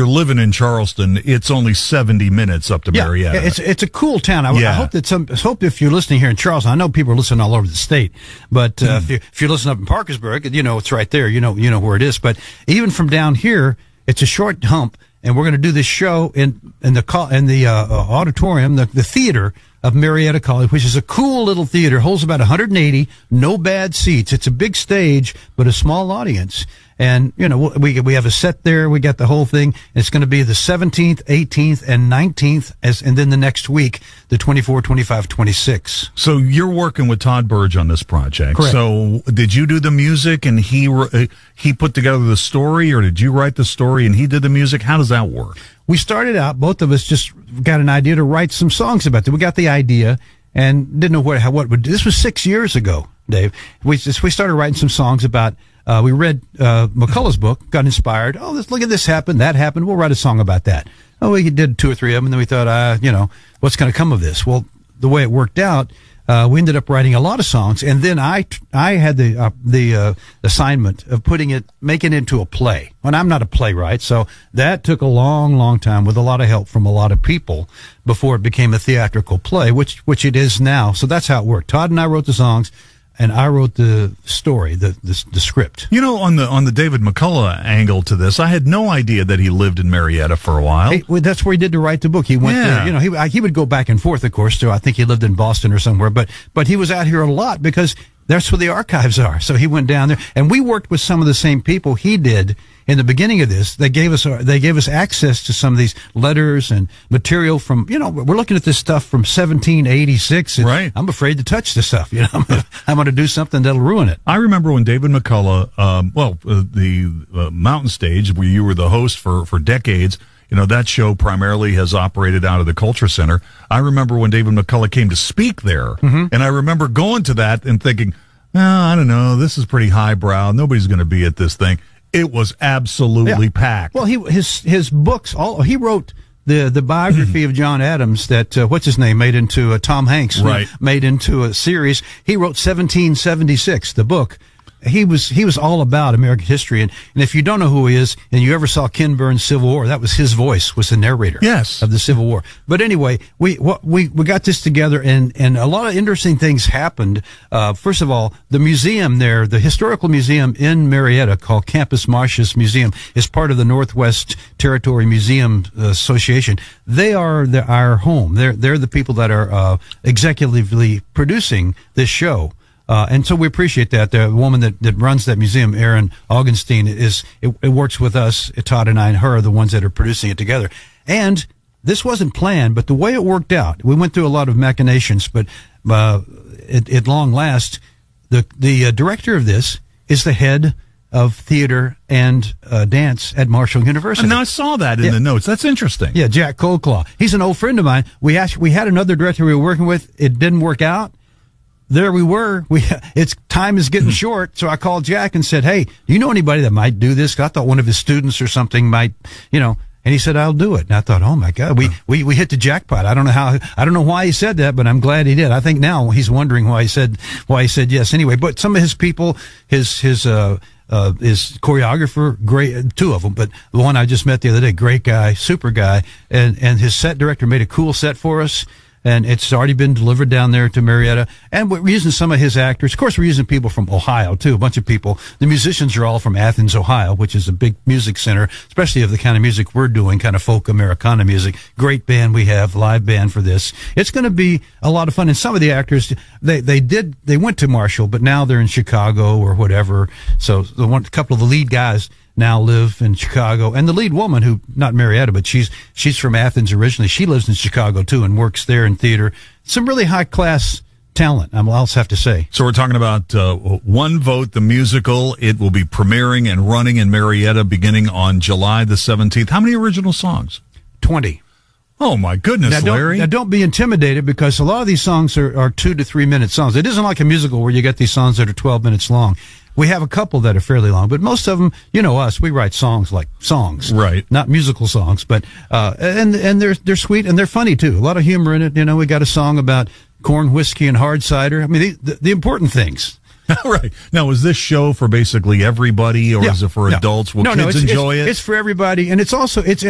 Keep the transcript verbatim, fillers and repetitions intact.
you're living in Charleston, it's only seventy minutes up to yeah, Marietta. It's it's a cool town. I, yeah. I hope that some. I hope if you're listening here in Charleston, I know people are listening all over the state, but uh, mm. if, you, if you're listening up in Parkersburg, you know it's right there. You know you know where it is. But even from down here, it's a short hump, and we're going to do this show in in the in the uh, auditorium, the, the theater of Marietta College, which is a cool little theater, holds about one hundred eighty, no bad seats. It's a big stage, but a small audience. And, you know, we we have a set there. We got the whole thing. It's going to be the seventeenth, eighteenth, and nineteenth, as, and then the next week, the twenty-fourth, twenty-fifth, twenty-sixth. So you're working with Todd Burge on this project. Correct. So did you do the music and he uh, he put together the story, or did you write the story and he did the music? How does that work? We started out, both of us just got an idea to write some songs about it. We got the idea and didn't know what, how, what would, this was six years ago, Dave. We just, we started writing some songs about, uh, we read, uh, McCullough's book, got inspired. Oh, let's look at this happened, that happened. We'll write a song about that. Oh, we did two or three of them, and then we thought, uh, you know, what's going to come of this? Well, the way it worked out, Uh, we ended up writing a lot of songs, and then I, I had the, uh, the, uh, assignment of putting it, making it into a play. And I'm not a playwright, so that took a long, long time with a lot of help from a lot of people before it became a theatrical play, which, which it is now. So that's how it worked. Todd and I wrote the songs, and I wrote the story, the, the, the script. You know, on the, on the David McCullough angle to this, I had no idea that he lived in Marietta for a while. Hey, well, that's where he did to write the book. He went yeah. there, you know, he, he would go back and forth, of course, to, I think he lived in Boston or somewhere, but, but he was out here a lot because that's where the archives are. So he went down there, and we worked with some of the same people he did in the beginning of this. They gave us, they gave us access to some of these letters and material from, you know, we're looking at this stuff from seventeen eighty-six. And right. I'm afraid to touch this stuff. You know, I'm going to do something that'll ruin it. I remember when David McCullough, um, well, uh, the uh, Mountain Stage, where you were the host for, for decades, you know, that show primarily has operated out of the Culture Center. I remember when David McCullough came to speak there, mm-hmm. and I remember going to that and thinking, oh, I don't know, this is pretty highbrow. Nobody's going to be at this thing. It was absolutely yeah. packed. Well, he his his books, all he wrote the the biography of John Adams that uh, what's his name made into uh, Tom Hanks right. made into a series. He wrote seventeen seventy-six, the book. He was he was all about American history, and, and if you don't know who he is, and you ever saw Ken Burns' Civil War, that was his voice, was the narrator yes. of the Civil War. But anyway, we what, we we got this together, and and a lot of interesting things happened. Uh, first of all, the museum there, the historical museum in Marietta called Campus Martius Museum, is part of the Northwest Territory Museum Association. They are the, our home. They're they're the people that are uh, executively producing this show. Uh, and so we appreciate that. The woman that, that runs that museum, Erin Augenstein, is, it, it works with us, Todd and I and her are the ones that are producing it together. And this wasn't planned, but the way it worked out, we went through a lot of machinations, but, uh, at, at long last, the, the uh, director of this is the head of theater and, uh, dance at Marshall University. And I saw that in yeah. the notes. That's interesting. Yeah, Jack Coldclaw. He's an old friend of mine. We actually, we had another director we were working with. It didn't work out. There we were. We, it's time is getting short. So I called Jack and said, hey, do you know anybody that might do this? I thought one of his students or something might, you know, and he said, I'll do it. And I thought, oh my God, we, we, we hit the jackpot. I don't know how, I don't know why he said that, but I'm glad he did. I think now he's wondering why he said, why he said yes. Anyway, but some of his people, his, his, uh, uh, his choreographer, great, two of them, but the one I just met the other day, great guy, super guy. And, and his set director made a cool set for us. And it's already been delivered down there to Marietta. And we're using some of his actors. Of course, we're using people from Ohio, too, a bunch of people. The musicians are all from Athens, Ohio, which is a big music center, especially of the kind of music we're doing, kind of folk Americana music. Great band we have, live band for this. It's going to be a lot of fun. And some of the actors, they, they did, they went to Marshall, but now they're in Chicago or whatever. So the one, a couple of the lead guys now live in Chicago, and the lead woman, who not Marietta, but she's she's from Athens originally. She lives in Chicago too and works there in theater. Some really high class talent, I'll also have to say. So we're talking about uh, One Vote, the musical. It will be premiering and running in Marietta beginning on July the seventeenth. How many original songs? Twenty. Oh my goodness, now don't, Larry! Now don't be intimidated, because a lot of these songs are, are two to three minute songs. It isn't like a musical where you get these songs that are twelve minutes long. We have a couple that are fairly long, but most of them, you know us, we write songs like songs. Right. Not musical songs, but, uh, and, and they're, they're sweet and they're funny too. A lot of humor in it. You know, we got a song about corn, whiskey, and hard cider. I mean, the, the, the important things. Right. Now, is this show for basically everybody, or yeah. is it for no. adults? Will no, kids no, it's, enjoy it's, it? It's for everybody. And it's also, it's,